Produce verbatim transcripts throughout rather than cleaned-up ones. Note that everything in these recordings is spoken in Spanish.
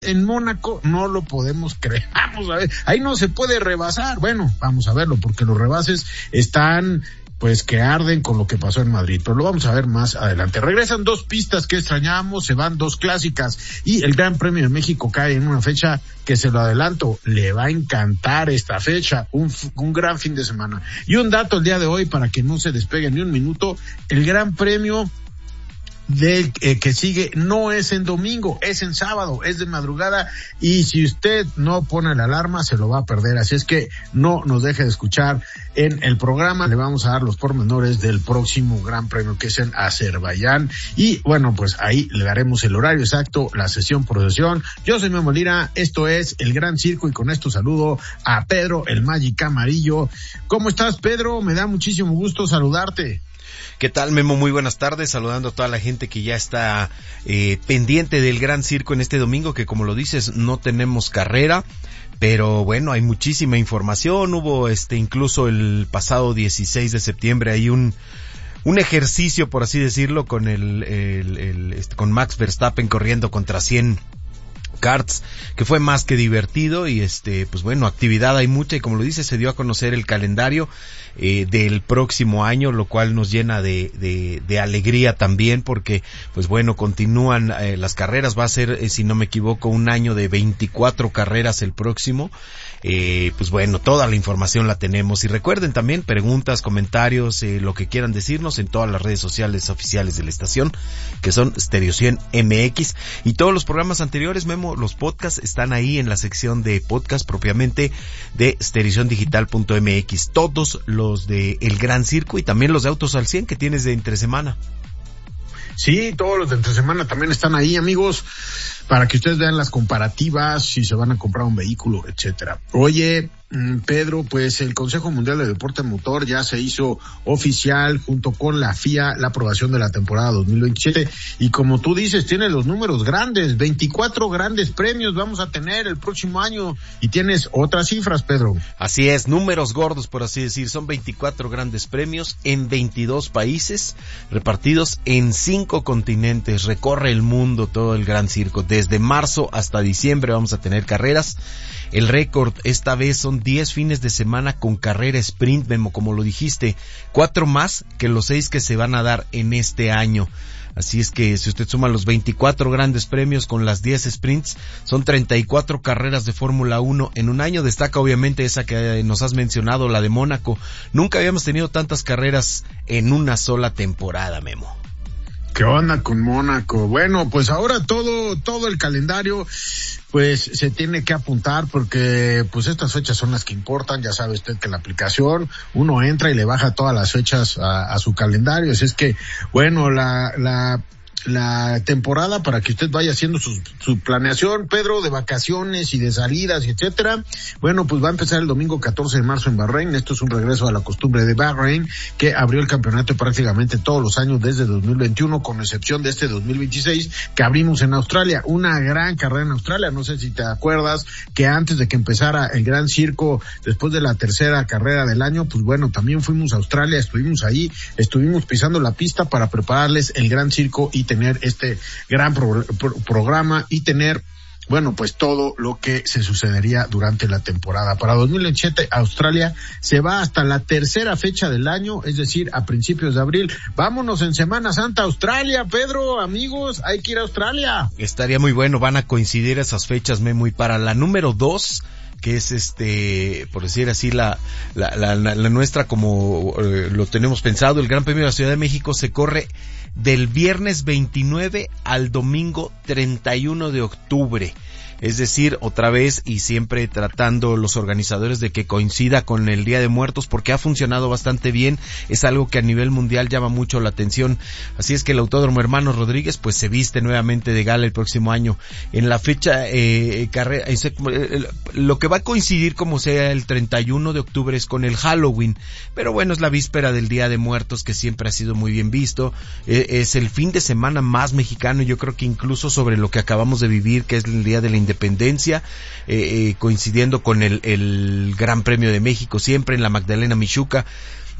en Mónaco no lo podemos creer. Vamos a ver, ahí no se puede rebasar. Bueno, vamos a verlo, porque los rebases están pues que arden con lo que pasó en Madrid, pero lo vamos a ver más adelante. Regresan dos pistas que extrañábamos, se van dos clásicas, y el Gran Premio de México cae en una fecha que, se lo adelanto, le va a encantar esta fecha, un, un gran fin de semana. Y un dato el día de hoy, para que no se despegue ni un minuto: el Gran Premio del eh, que sigue no es en domingo, es en sábado, es de madrugada, y si usted no pone la alarma se lo va a perder. Así es que no nos deje de escuchar en el programa. Le vamos a dar los pormenores del próximo Gran Premio, que es en Azerbaiyán, y bueno, pues ahí le daremos el horario exacto, la sesión por sesión. Yo soy Memo Lira, esto es El Gran Circo, y con esto saludo a Pedro el Magic Amarillo. ¿Cómo estás, Pedro? Me da muchísimo gusto saludarte. ¿Qué tal, Memo? Muy buenas tardes, saludando a toda la gente que ya está eh, pendiente del Gran Circo en este domingo, que como lo dices, no tenemos carrera, pero bueno, hay muchísima información. Hubo este incluso el pasado dieciséis de septiembre hay un un ejercicio, por así decirlo, con el, el, el este, con Max Verstappen corriendo contra cien karts, que fue más que divertido. Y este pues bueno, actividad hay mucha, y como lo dice, se dio a conocer el calendario eh, del próximo año, lo cual nos llena de, de, de alegría también, porque pues bueno, continúan eh, las carreras. Va a ser, eh, si no me equivoco, un año de veinticuatro carreras el próximo. Eh, pues bueno, toda la información la tenemos, y recuerden también preguntas, comentarios, eh, lo que quieran decirnos en todas las redes sociales oficiales de la estación, que son Stereo cien M X, y todos los programas anteriores, Memo, los podcasts están ahí en la sección de podcast propiamente de stereo digital punto m x, todos los de El Gran Circo y también los de Autos al cien que tienes de entre semana. Sí, todos los de entre semana también están ahí, amigos, para que ustedes vean las comparativas, si se van a comprar un vehículo, etcétera. Oye, Pedro, pues el Consejo Mundial de Deporte Motor ya se hizo oficial junto con la F I A la aprobación de la temporada dos mil veintisiete, y como tú dices, tiene los números grandes, veinticuatro grandes premios vamos a tener el próximo año, y tienes otras cifras, Pedro. Así es, números gordos, por así decir. Son veinticuatro grandes premios en veintidós países, repartidos en cinco continentes. Recorre el mundo todo el Gran Circo. Desde marzo hasta diciembre vamos a tener carreras. El récord esta vez son diez fines de semana con carrera sprint, Memo, como lo dijiste, cuatro más que los seis que se van a dar en este año. Así es que si usted suma los veinticuatro grandes premios con las diez sprints, son treinta y cuatro carreras de Fórmula uno en un año. Destaca obviamente esa que nos has mencionado, la de Mónaco. Nunca habíamos tenido tantas carreras en una sola temporada, Memo. ¿Qué onda con Mónaco? Bueno, pues ahora todo todo el calendario pues se tiene que apuntar, porque pues estas fechas son las que importan. Ya sabe usted que la aplicación uno entra y le baja todas las fechas a, a su calendario. Así es que bueno, la la la temporada, para que usted vaya haciendo su, su planeación, Pedro, de vacaciones y de salidas, etcétera. Bueno, pues va a empezar el domingo catorce de marzo en Bahrein. Esto es un regreso a la costumbre de Bahrein, que abrió el campeonato prácticamente todos los años desde dos mil veintiuno, con excepción de este dos mil veintiséis que abrimos en Australia. Una gran carrera en Australia. No sé si te acuerdas que antes de que empezara el Gran Circo, después de la tercera carrera del año, pues bueno, también fuimos a Australia, estuvimos ahí, estuvimos pisando la pista para prepararles el Gran Circo y tener este gran pro, pro, programa y tener, bueno, pues todo lo que se sucedería durante la temporada. Para dos mil veintisiete, Australia se va hasta la tercera fecha del año, es decir, a principios de abril. Vámonos en Semana Santa a Australia, Pedro, amigos, hay que ir a Australia. Estaría muy bueno, van a coincidir esas fechas, Memo, y para la número dos, que es este, por decir así, la, la, la, la, la nuestra, como eh, lo tenemos pensado, el Gran Premio de la Ciudad de México se corre del viernes veintinueve al domingo treinta y uno de octubre. Es decir, otra vez, y siempre tratando los organizadores de que coincida con el Día de Muertos, porque ha funcionado bastante bien. Es algo que a nivel mundial llama mucho la atención. Así es que el Autódromo Hermanos Rodríguez pues se viste nuevamente de gala el próximo año. En la fecha, eh, carrera, eh, lo que va a coincidir como sea el treinta y uno de octubre es con el Halloween. Pero bueno, es la víspera del Día de Muertos, que siempre ha sido muy bien visto. Eh, es el fin de semana más mexicano, yo creo que incluso sobre lo que acabamos de vivir, que es el Día de la Independencia, eh, eh, coincidiendo con el, el Gran Premio de México, siempre en la Magdalena Mixhuca.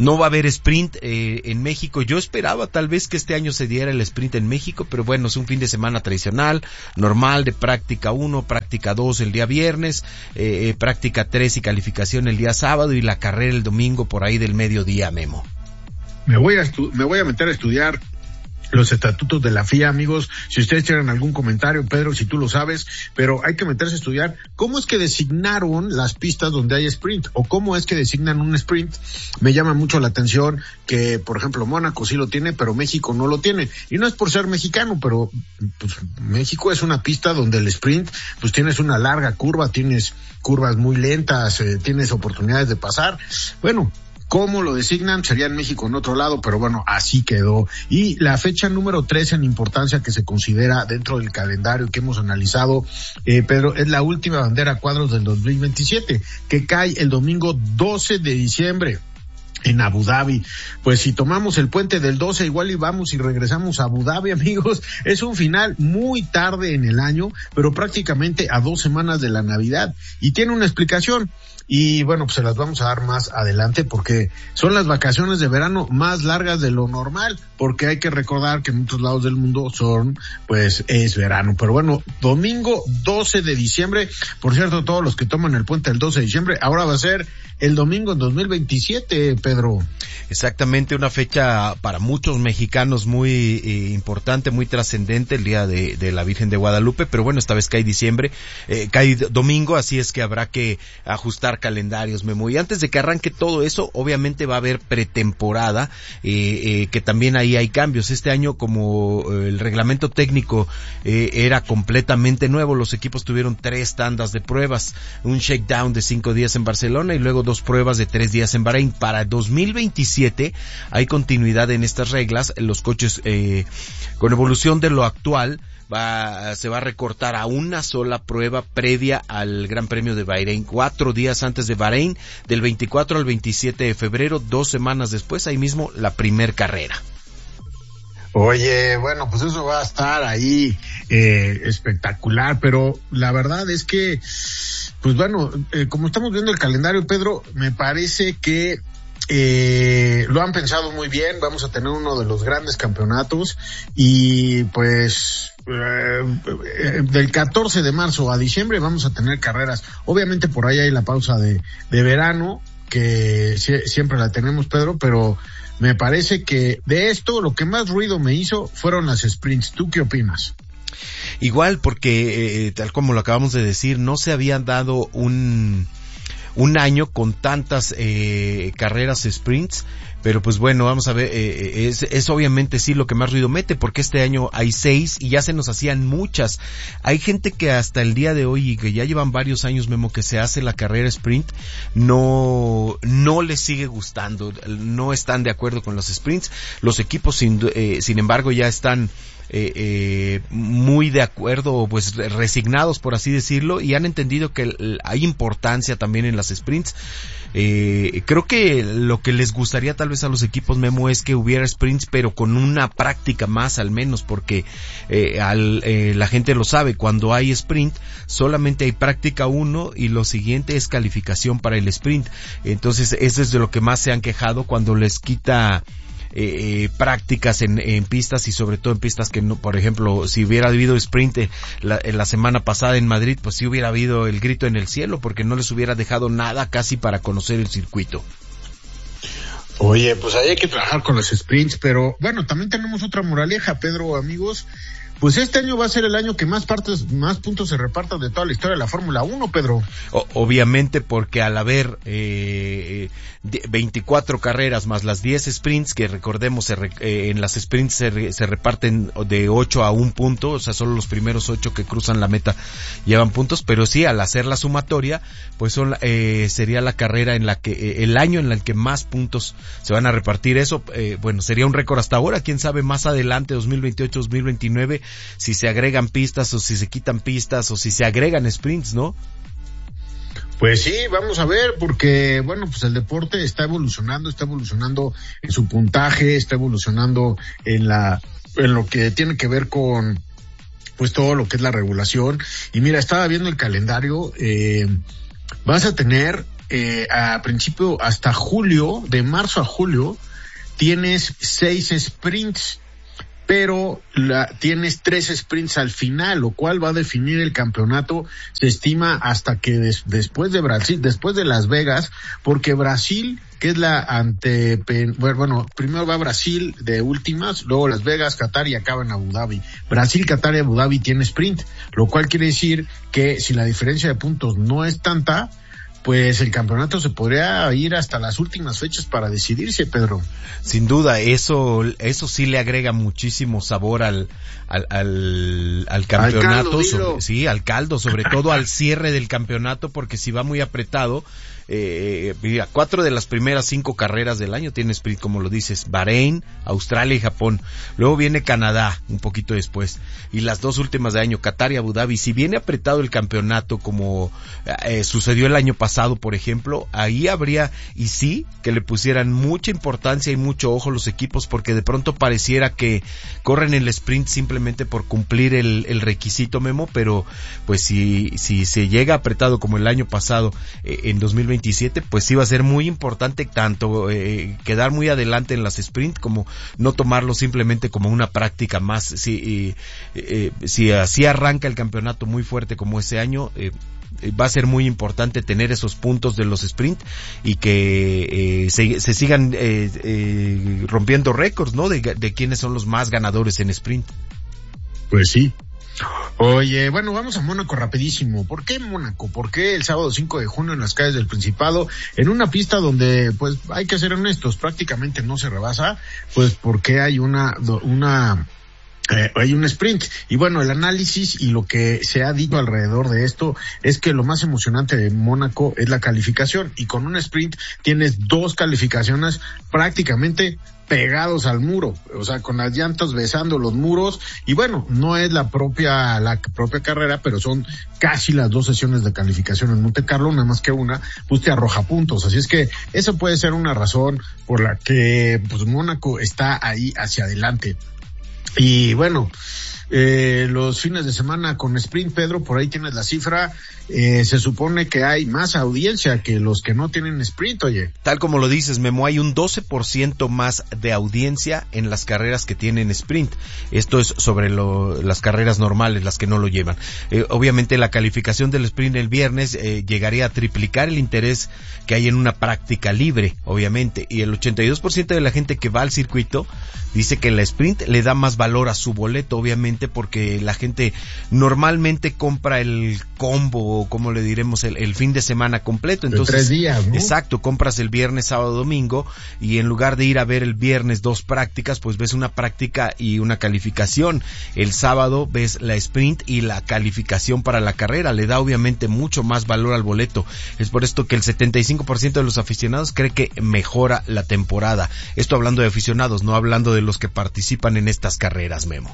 No va a haber sprint eh, en México. Yo esperaba tal vez que este año se diera el sprint en México, pero bueno, es un fin de semana tradicional, normal, de práctica uno, práctica dos el día viernes, eh, eh, práctica tres y calificación el día sábado y la carrera el domingo por ahí del mediodía, Memo. Me voy a estu- me voy a meter a estudiar los estatutos de la F I A, amigos. Si ustedes tienen algún comentario, Pedro, si tú lo sabes, pero hay que meterse a estudiar cómo es que designaron las pistas donde hay sprint, o cómo es que designan un sprint. Me llama mucho la atención que, por ejemplo, Mónaco sí lo tiene, pero México no lo tiene. Y no es por ser mexicano, pero pues México es una pista donde el sprint, pues tienes una larga curva, tienes curvas muy lentas, eh, tienes oportunidades de pasar. Bueno, ¿cómo lo designan? Sería en México en otro lado, pero bueno, así quedó. Y la fecha número tres en importancia que se considera dentro del calendario que hemos analizado, eh, Pedro, es la última bandera cuadros del dos mil veintisiete, que cae el domingo doce de diciembre. En Abu Dhabi. Pues si tomamos el puente del doce, igual y vamos y regresamos a Abu Dhabi, amigos. Es un final muy tarde en el año, pero prácticamente a dos semanas de la Navidad. Y tiene una explicación. Y bueno, pues se las vamos a dar más adelante porque son las vacaciones de verano más largas de lo normal, porque hay que recordar que en muchos lados del mundo son, pues es verano. Pero bueno, domingo doce de diciembre, por cierto, todos los que toman el puente el doce de diciembre, ahora va a ser el domingo en dos mil veintisiete, Pedro. Exactamente, una fecha para muchos mexicanos muy eh, importante, muy trascendente, el día de, de la Virgen de Guadalupe, pero bueno, esta vez cae diciembre, eh, cae domingo, así es que habrá que ajustar calendarios, Memo. Y antes de que arranque todo eso, obviamente va a haber pretemporada, eh, eh, que también ahí hay cambios. Este año, como eh, el reglamento técnico eh, era completamente nuevo, los equipos tuvieron tres tandas de pruebas, un shakedown de cinco días en Barcelona y luego dos pruebas de tres días en Bahrein. Para dos mil veintisiete hay continuidad en estas reglas, los coches eh, con evolución de lo actual, Va, se va a recortar a una sola prueba previa al Gran Premio de Bahrein, cuatro días antes de Bahrein, del veinticuatro al veintisiete de febrero, dos semanas después, ahí mismo la primer carrera. Oye, bueno, pues eso va a estar ahí eh, espectacular, pero la verdad es que, pues bueno, eh, como estamos viendo el calendario, Pedro, me parece que Eh, lo han pensado muy bien. Vamos a tener uno de los grandes campeonatos y pues eh, del catorce de marzo a diciembre vamos a tener carreras. Obviamente por ahí hay la pausa de, de verano que si, siempre la tenemos, Pedro, pero me parece que de esto lo que más ruido me hizo fueron las sprints. ¿Tú qué opinas? Igual, porque eh, tal como lo acabamos de decir, no se habían dado un un año con tantas eh, carreras sprints, pero pues bueno, vamos a ver, eh, es, es obviamente sí lo que más ruido mete, porque este año hay seis y ya se nos hacían muchas. Hay gente que hasta el día de hoy, y que ya llevan varios años, Memo, que se hace la carrera sprint, no no les sigue gustando, no están de acuerdo con los sprints. Los equipos sin, eh, sin embargo ya están Eh, eh, muy de acuerdo, pues resignados, por así decirlo, y han entendido que el, hay importancia también en las sprints. Eh, creo que lo que les gustaría tal vez a los equipos, Memo, es que hubiera sprints, pero con una práctica más al menos, porque eh, al, eh, la gente lo sabe, cuando hay sprint solamente hay práctica uno y lo siguiente es calificación para el sprint. Entonces eso es de lo que más se han quejado cuando les quita Eh, eh, prácticas en, en pistas, y sobre todo en pistas que no, por ejemplo, si hubiera habido sprint eh, la, en la semana pasada en Madrid, pues sí hubiera habido el grito en el cielo, porque no les hubiera dejado nada casi para conocer el circuito. Oye, pues ahí hay que trabajar con los sprints, pero bueno, también tenemos otra moraleja, Pedro, amigos. Pues este año va a ser el año que más partes, más puntos se repartan de toda la historia de la Fórmula uno, Pedro. O, obviamente, porque al haber eh, veinticuatro carreras más las diez sprints, que recordemos se re, eh, en las sprints se, re, se reparten de ocho a un punto, o sea, solo los primeros ocho que cruzan la meta llevan puntos, pero sí, al hacer la sumatoria, pues son, eh, sería la carrera en la que, eh, el año en el que más puntos se van a repartir. Eso, eh, bueno, sería un récord hasta ahora, quién sabe más adelante, dos mil veintiocho, dos mil veintinueve, si se agregan pistas o si se quitan pistas o si se agregan sprints, ¿no? Pues sí, vamos a ver, porque bueno, pues el deporte está evolucionando, está evolucionando en su puntaje, está evolucionando en la, en lo que tiene que ver con, pues todo lo que es la regulación. Y mira, estaba viendo el calendario, eh, vas a tener eh, a principio, hasta julio, de marzo a julio, tienes seis sprints, pero la, tienes tres sprints al final, lo cual va a definir el campeonato, se estima hasta que des, después de Brasil, después de Las Vegas, porque Brasil, que es la ante, bueno, primero va Brasil de últimas, luego Las Vegas, Qatar y acaba en Abu Dhabi. Brasil, Qatar y Abu Dhabi tiene sprint, lo cual quiere decir que si la diferencia de puntos no es tanta, pues el campeonato se podría ir hasta las últimas fechas para decidirse, Pedro. Sin duda, eso eso sí le agrega muchísimo sabor al al al, al campeonato, al caldo, sobre, sí, al caldo, sobre todo al cierre del campeonato, porque si va muy apretado, eh, mira, cuatro de las primeras cinco carreras del año tiene sprint, como lo dices, Bahrein, Australia y Japón. Luego viene Canadá, un poquito después, y las dos últimas de año, Qatar y Abu Dhabi. Si viene apretado el campeonato, como eh, sucedió el año pasado, por ejemplo, ahí habría, y sí, que le pusieran mucha importancia y mucho ojo los equipos, porque de pronto pareciera que corren el sprint simplemente por cumplir el, el requisito, Memo, pero pues si si se llega apretado como el año pasado, eh, en dos mil veintisiete, pues sí va a ser muy importante tanto eh, quedar muy adelante en las sprint, como no tomarlo simplemente como una práctica más. Si, eh, eh, si así arranca el campeonato muy fuerte como ese año, eh, va a ser muy importante tener esos puntos de los sprint y que eh, se, se sigan eh, eh, rompiendo récords, ¿no? De, de quiénes son los más ganadores en sprint. Pues sí. Oye, bueno, vamos a Mónaco rapidísimo. ¿Por qué Mónaco? ¿Por qué el sábado cinco de junio en las calles del Principado, en una pista donde, pues, hay que ser honestos, prácticamente no se rebasa? Pues porque hay una, una, Eh, hay un sprint, y bueno, el análisis y lo que se ha dicho alrededor de esto es que lo más emocionante de Mónaco es la calificación, y con un sprint tienes dos calificaciones prácticamente pegados al muro, o sea, con las llantas besando los muros, y bueno, no es la propia la propia carrera, pero son casi las dos sesiones de calificación en Monte Carlo, nada más que una, pues te arroja puntos, así es que eso puede ser una razón por la que pues Mónaco está ahí hacia adelante. Y bueno, eh, los fines de semana con sprint, Pedro, por ahí tienes la cifra, eh, se supone que hay más audiencia que los que no tienen sprint, oye. Tal como lo dices, Memo, hay un doce por ciento más de audiencia en las carreras que tienen sprint. Esto es sobre lo, las carreras normales, las que no lo llevan. Eh, obviamente la calificación del sprint el viernes eh, llegaría a triplicar el interés que hay en una práctica libre, obviamente, y el ochenta y dos por ciento de la gente que va al circuito dice que la sprint le da más valor a su boleto, obviamente, porque la gente normalmente compra el combo, o como le diremos, el, el fin de semana completo. Entonces, de tres días, ¿no? Exacto, compras el viernes, sábado, domingo, y en lugar de ir a ver el viernes dos prácticas, pues ves una práctica y una calificación. El sábado ves la sprint y la calificación para la carrera. Le da obviamente mucho más valor al boleto. Es por esto que el setenta y cinco por ciento de los aficionados cree que mejora la temporada. Esto hablando de aficionados, no hablando de los que participan en estas carreras, Memo.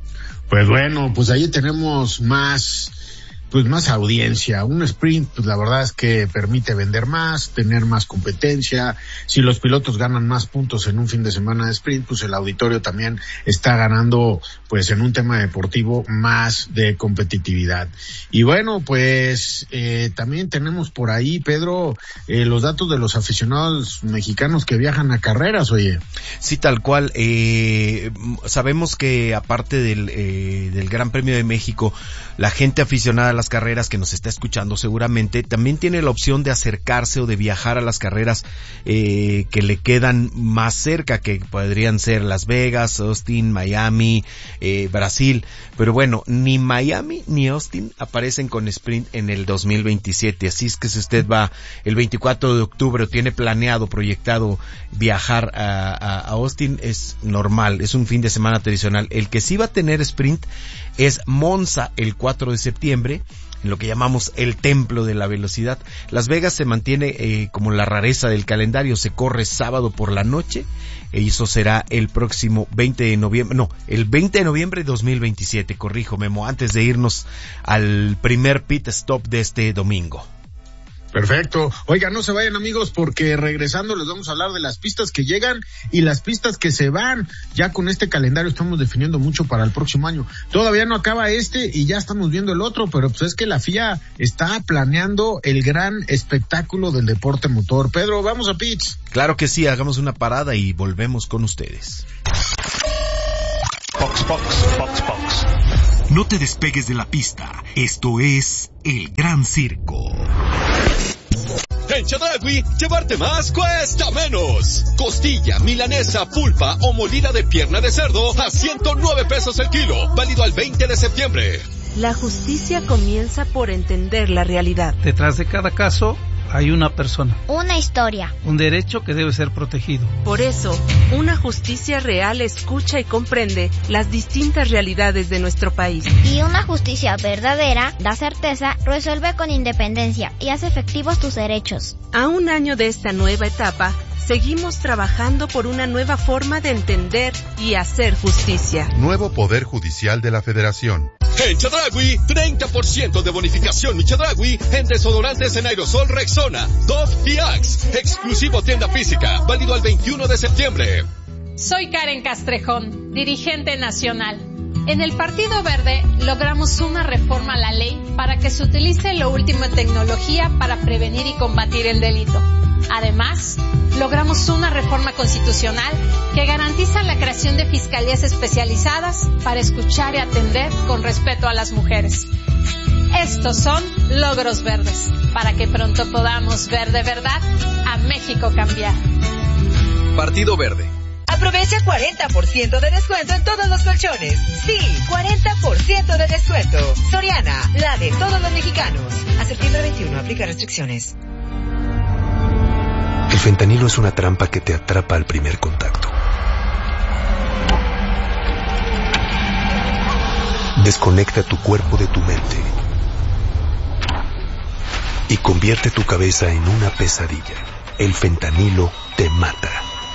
Pues bueno, pues ahí tenemos más, pues más audiencia. Un sprint, pues la verdad es que permite vender más, tener más competencia. Si los pilotos ganan más puntos en un fin de semana de sprint, pues el auditorio también está ganando, pues en un tema deportivo, más de competitividad. Y bueno, pues eh, también tenemos por ahí, Pedro, eh, los datos de los aficionados mexicanos que viajan a carreras, oye. Sí, tal cual. Eh, sabemos que aparte del, eh, del Gran Premio de México, la gente aficionada a las carreras que nos está escuchando seguramente también tiene la opción de acercarse o de viajar a las carreras eh, que le quedan más cerca, que podrían ser Las Vegas, Austin, Miami, eh, Brasil. Pero bueno, ni Miami ni Austin aparecen con sprint en el dos mil veintisiete, así es que si usted va el veinticuatro de octubre o tiene planeado, proyectado viajar a, a, a Austin, es normal, es un fin de semana tradicional. El que sí va a tener sprint es Monza el cuatro de septiembre, en lo que llamamos el templo de la velocidad. Las Vegas se mantiene eh, como la rareza del calendario, se corre sábado por la noche, y eso será el próximo veinte de noviembre, no, el veinte de noviembre de dos mil veintisiete, corrijo, Memo, antes de irnos al primer pit stop de este domingo. Perfecto. Oiga, no se vayan, amigos, porque regresando les vamos a hablar de las pistas que llegan y las pistas que se van. Ya con este calendario estamos definiendo mucho para el próximo año. Todavía no acaba este y ya estamos viendo el otro, pero pues es que la F I A está planeando el gran espectáculo del deporte motor. Pedro, vamos a pits. Claro que sí, hagamos una parada y volvemos con ustedes. Fox, Fox, Fox, Fox. No te despegues de la pista. Esto es El Gran Circo. En Chedraui, llevarte más cuesta menos. Costilla, milanesa, pulpa o molida de pierna de cerdo a ciento nueve pesos el kilo. Válido al veinte de septiembre. La justicia comienza por entender la realidad. Detrás de cada caso hay una persona. Una historia. Un derecho que debe ser protegido. Por eso, una justicia real escucha y comprende las distintas realidades de nuestro país. Y una justicia verdadera da certeza, resuelve con independencia y hace efectivos tus derechos. A un año de esta nueva etapa, seguimos trabajando por una nueva forma de entender y hacer justicia. Nuevo Poder Judicial de la Federación. En Chedraui, treinta por ciento de bonificación Mi Chedraui en desodorantes en aerosol Rexona, Dove y Axe. Exclusivo tienda física, válido al veintiuno de septiembre. Soy Karen Castrejón, dirigente nacional. En el Partido Verde logramos una reforma a la ley para que se utilice lo último en tecnología para prevenir y combatir el delito. Además, logramos una reforma constitucional que garantiza la creación de fiscalías especializadas para escuchar y atender con respeto a las mujeres. Estos son logros verdes, para que pronto podamos ver de verdad a México cambiar. Partido Verde. Aprovecha cuarenta por ciento de descuento en todos los colchones. Sí, cuarenta por ciento de descuento. Soriana, la de todos los mexicanos. A septiembre veintiuno, aplica restricciones. El fentanilo es una trampa que te atrapa al primer contacto. Desconecta tu cuerpo de tu mente y convierte tu cabeza en una pesadilla. El fentanilo te mata.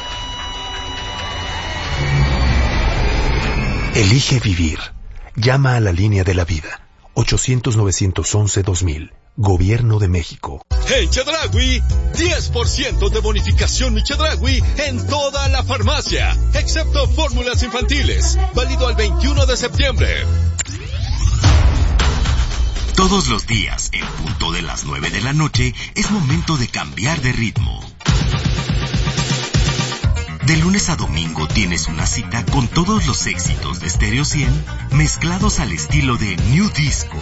Elige vivir. Llama a la línea de la vida. ochocientos, novecientos once, dos mil. Gobierno de México. En Chedraui, diez por ciento de bonificación Mi Chedraui en toda la farmacia, excepto fórmulas infantiles. Válido al veintiuno de septiembre. Todos los días, en punto de las nueve de la noche, es momento de cambiar de ritmo. De lunes a domingo tienes una cita con todos los éxitos de Stereo cien mezclados al estilo de New Disco.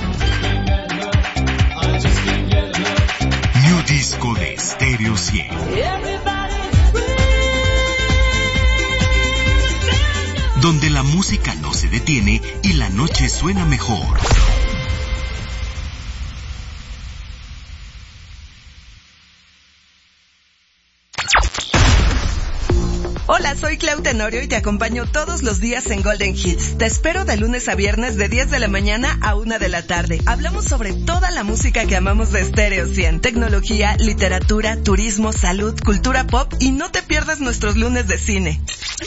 New Disco de Stereo cien. Donde la música no se detiene y la noche suena mejor. Hola, soy Clau Tenorio y te acompaño todos los días en Golden Hits. Te espero de lunes a viernes de diez de la mañana a una de la tarde. Hablamos sobre toda la música que amamos de Stereo cien. Tecnología, literatura, turismo, salud, cultura pop y no te pierdas nuestros lunes de cine.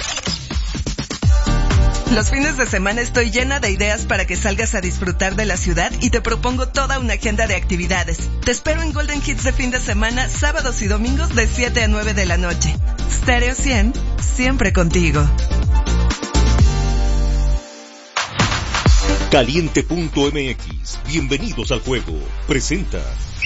Los fines de semana estoy llena de ideas para que salgas a disfrutar de la ciudad y te propongo toda una agenda de actividades. Te espero en Golden Hits de fin de semana, sábados y domingos de siete a nueve de la noche. Stereo cien, siempre contigo. Caliente punto m x, bienvenidos al juego. Presenta